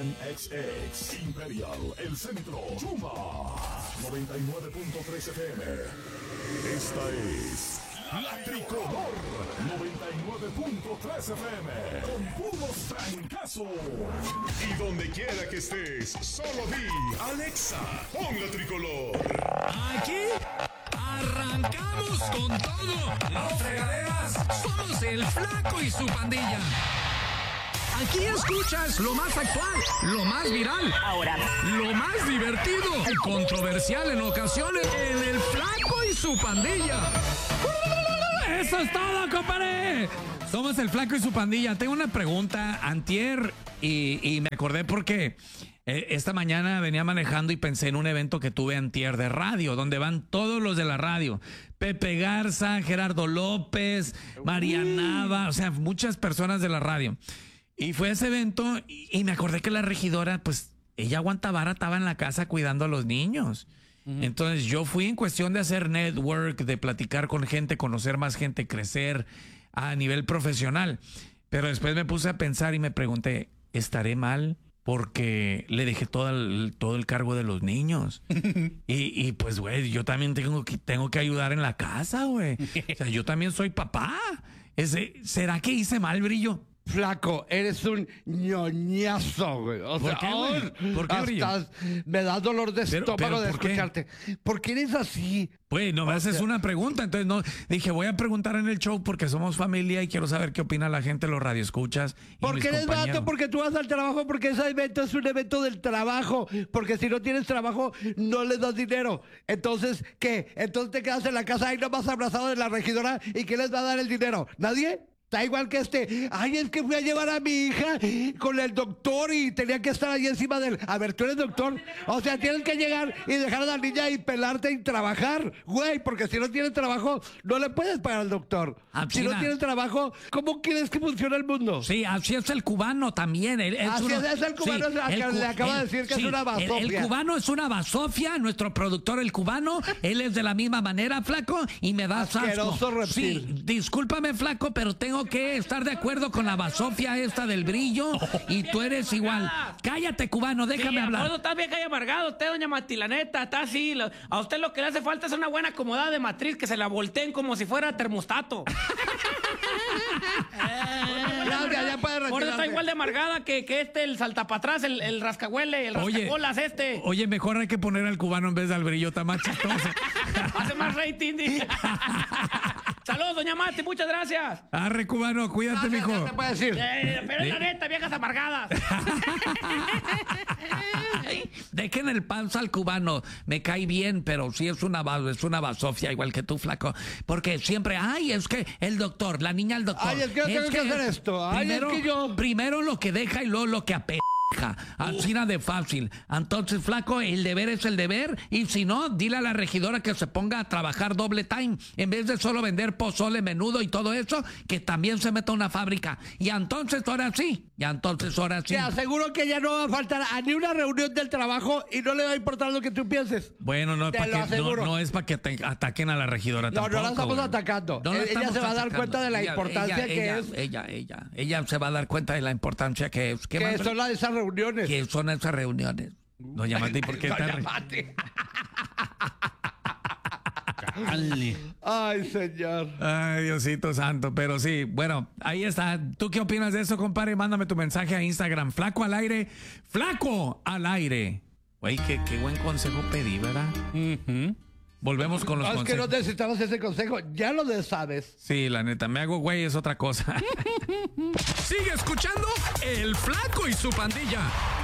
XX Imperial, El Centro, Yuma 99.3 FM. Esta es La Tricolor 99.3 FM con puros trancazos. Y donde quiera que estés, solo di Alexa, pon La Tricolor. Aquí arrancamos con todo. No fregaderas. Somos el Flaco y su pandilla. Aquí escuchas lo más actual, lo más viral, ahora, lo más divertido y controversial en ocasiones en el Flaco y su pandilla. ¡Eso es todo, compadre! Somos el Flaco y su pandilla. Tengo una pregunta, antier, y me acordé porque esta mañana venía manejando y pensé en un evento que tuve antier de radio, donde van todos los de la radio. Pepe Garza, Gerardo López, María Nava, o sea, muchas personas de la radio. Y fue a ese evento y me acordé que la regidora, pues, ella aguanta vara, estaba en la casa cuidando a los niños. Entonces yo fui en cuestión de hacer network, de platicar con gente, conocer más gente, crecer a nivel profesional. Pero después me puse a pensar y me pregunté, ¿estaré mal? Porque le dejé todo el cargo de los niños. y pues, güey, yo también tengo que ayudar en la casa, güey. O sea, yo también soy papá. ¿Será que hice mal, Brillo? Flaco, eres un ñoñazo, güey. O sea, ¿Por qué, Brillo? Me da dolor de estómago de escucharte. ¿Por qué eres así? Pues no me haces una pregunta, entonces no dije, voy a preguntar en el show porque somos familia y quiero saber qué opina la gente, los radioescuchas. Porque eres vato, porque tú vas al trabajo, porque ese evento es un evento del trabajo, porque si no tienes trabajo no les das dinero. Entonces, ¿qué? Entonces te quedas en la casa ahí nomás abrazado de la regidora y ¿quién les va a dar el dinero? ¿Nadie? Está igual que ay, es que fui a llevar a mi hija con el doctor y tenía que estar ahí encima del... A ver, tú eres doctor. O sea, tienes que llegar y dejar a la niña y pelarte y trabajar, güey, porque si no tienes trabajo, no le puedes pagar al doctor. Si no tienes trabajo, ¿cómo quieres que funcione el mundo? Sí, así es el cubano también. Es el cubano, sí, le acaba de decir que es una basofia. El cubano es una basofia, nuestro productor, el cubano, él es de la misma manera, Flaco, y me da asco. Sí, discúlpame, Flaco, pero tengo que estar de acuerdo con la basofia esta del Brillo y tú eres igual. Cállate, cubano, déjame hablar. No está bien que haya amargado usted, doña Mati, la neta, está así. A usted lo que le hace falta es una buena acomodada de matriz, que se la volteen como si fuera termostato. Ya puede retirarse. Por eso está igual de amargada que el saltapatrás, el rascahuele, el rascacolas Oye, mejor hay que poner al cubano en vez de al Brillo, está más chistoso. Hace más rating. Saludos, doña Mati, muchas gracias. Arre, cubano, cuídate, mijo. Ya te puede decir. Pero es la neta, viejas amargadas. Dejen el panza al cubano, me cae bien, pero sí es una basofia igual que tú, Flaco, porque siempre, es que el doctor, la niña el doctor. Ay, es que yo tengo que hacer esto. Primero lo que deja y luego lo que apega. Así de fácil. Entonces, Flaco, el deber es el deber. Y si no, dile a la regidora que se ponga a trabajar doble time. En vez de solo vender pozole, menudo y todo eso, que también se meta a una fábrica. Y entonces ahora sí. Te aseguro que ya no va a faltar a ni una reunión del trabajo y no le va a importar lo que tú pienses. Bueno, no es para que te ataquen a la regidora tampoco. No la estamos atacando. Ella se va a dar cuenta de la importancia que es. Ella se va a dar cuenta de la importancia que es. Que son esas reuniones. ¿Qué son esas reuniones? Doña Mati, ¿por qué Doña Mati. Ay, señor. Ay, Diosito santo. Pero sí, bueno, ahí está. ¿Tú qué opinas de eso, compadre? Mándame tu mensaje a Instagram. Flaco al aire. ¡Flaco al aire! Güey, qué buen consejo pedí, ¿verdad? Volvemos con los consejos. Es que no necesitamos ese consejo. Ya lo sabes. Sí, la neta. Me hago güey es otra cosa. Sigue escuchando El Flaco y su pandilla.